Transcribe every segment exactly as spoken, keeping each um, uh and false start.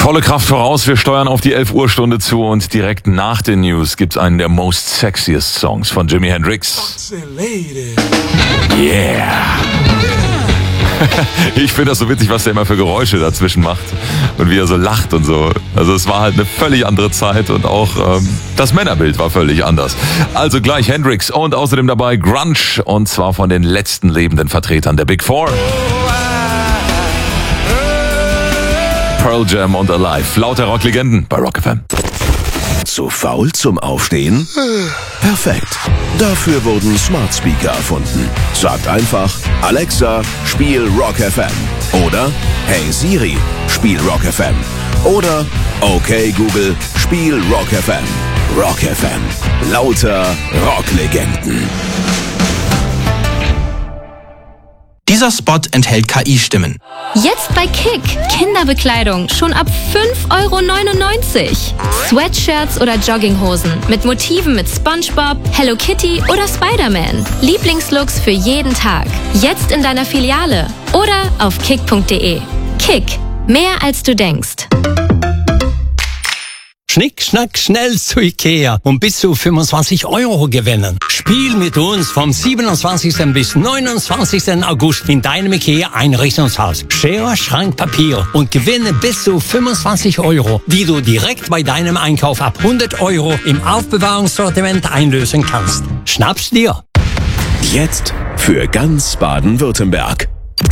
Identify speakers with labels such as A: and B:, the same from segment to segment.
A: Volle Kraft voraus, wir steuern auf die elf Uhr Stunde zu und direkt nach den News gibt's einen der most sexiest Songs von Jimi Hendrix. Yeah! Ich finde das so witzig, was der immer für Geräusche dazwischen macht und wie er so lacht und so. Also es war halt eine völlig andere Zeit und auch ähm, das Männerbild war völlig anders. Also gleich Hendrix und außerdem dabei Grunge und zwar von den letzten lebenden Vertretern der Big Four. Pearl Jam und Alive. Lauter Rocklegenden bei Rock F M.
B: Zu faul zum Aufstehen? Perfekt. Dafür wurden Smart Speaker erfunden. Sagt einfach, Alexa, spiel Rock F M. Oder, hey Siri, spiel Rock F M. Oder, okay Google, spiel Rock F M. Rock F M. Lauter Rocklegenden.
C: Dieser Spot enthält K I-Stimmen.
D: Jetzt bei Kick. Kinderbekleidung schon ab fünf Euro neunundneunzig. Sweatshirts oder Jogginghosen mit Motiven mit SpongeBob, Hello Kitty oder Spider-Man. Lieblingslooks für jeden Tag. Jetzt in deiner Filiale oder auf kick punkt de. Kick. Mehr als du denkst.
E: Schnick, schnack, schnell zu Ikea und bis zu fünfundzwanzig Euro gewinnen. Spiel mit uns vom siebenundzwanzigsten bis neunundzwanzigsten August in deinem Ikea-Einrichtungshaus. Schere, Schrank, Papier und gewinne bis zu fünfundzwanzig Euro, die du direkt bei deinem Einkauf ab hundert Euro im Aufbewahrungssortiment einlösen kannst. Schnapp's dir!
B: Jetzt für ganz Baden-Württemberg.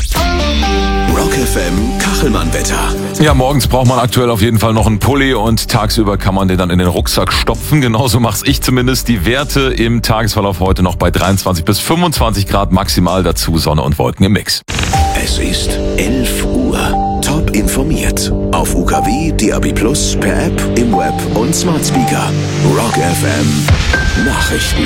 B: Rock F M Kachelmann-Wetter.
A: Ja, morgens braucht man aktuell auf jeden Fall noch einen Pulli und tagsüber kann man den dann in den Rucksack stopfen. Genauso mache ich zumindest. Die Werte im Tagesverlauf heute noch bei dreiundzwanzig bis fünfundzwanzig Grad maximal, dazu Sonne und Wolken im Mix.
B: Es ist elf Uhr. Top informiert. Auf U K W, D A B plus, per App, im Web und Smart Speaker. Rock F M Nachrichten.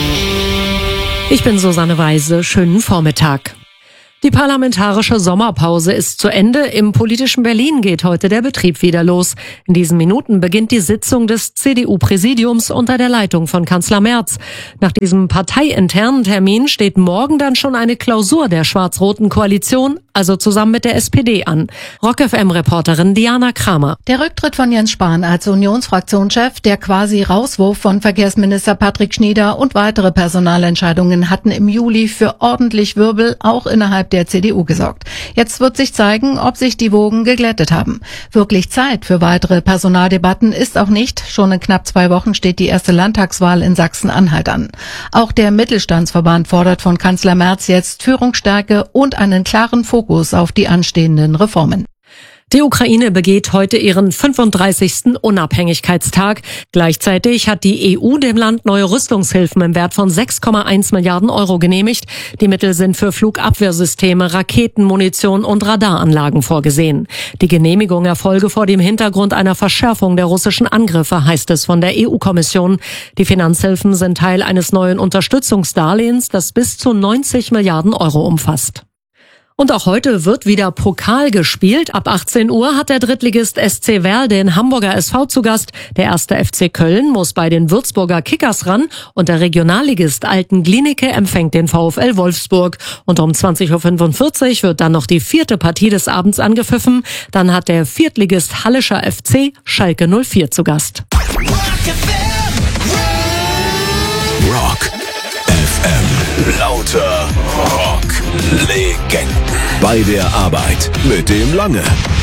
F: Ich bin Susanne Weise. Schönen Vormittag. Die parlamentarische Sommerpause ist zu Ende. Im politischen Berlin geht heute der Betrieb wieder los. In diesen Minuten beginnt die Sitzung des C D U-Präsidiums unter der Leitung von Kanzler Merz. Nach diesem parteiinternen Termin steht morgen dann schon eine Klausur der schwarz-roten Koalition, also zusammen mit der S P D, an. Rock F M-Reporterin Diana Kramer.
G: Der Rücktritt von Jens Spahn als Unionsfraktionschef, der quasi Rauswurf von Verkehrsminister Patrick Schnieder und weitere Personalentscheidungen hatten im Juli für ordentlich Wirbel auch innerhalb der C D U gesorgt. Jetzt wird sich zeigen, ob sich die Wogen geglättet haben. Wirklich Zeit für weitere Personaldebatten ist auch nicht. Schon in knapp zwei Wochen steht die erste Landtagswahl in Sachsen-Anhalt an. Auch der Mittelstandsverband fordert von Kanzler Merz jetzt Führungsstärke und einen klaren Fokus auf die anstehenden Reformen.
F: Die Ukraine begeht heute ihren fünfunddreißigsten Unabhängigkeitstag. Gleichzeitig hat die E U dem Land neue Rüstungshilfen im Wert von sechs Komma eins Milliarden Euro genehmigt. Die Mittel sind für Flugabwehrsysteme, Raketenmunition und Radaranlagen vorgesehen. Die Genehmigung erfolge vor dem Hintergrund einer Verschärfung der russischen Angriffe, heißt es von der E U-Kommission. Die Finanzhilfen sind Teil eines neuen Unterstützungsdarlehens, das bis zu neunzig Milliarden Euro umfasst. Und auch heute wird wieder Pokal gespielt. Ab achtzehn Uhr hat der Drittligist S C Verl den Hamburger S V zu Gast. Der erste F C Köln muss bei den Würzburger Kickers ran und der Regionalligist Alten Glienicke empfängt den VfL Wolfsburg. Und um zwanzig Uhr fünfundvierzig wird dann noch die vierte Partie des Abends angepfiffen. Dann hat der Viertligist Hallischer F C Schalke null vier zu Gast.
B: Rock F M. Lauter Rocklegenden. Bei der Arbeit mit dem Lange.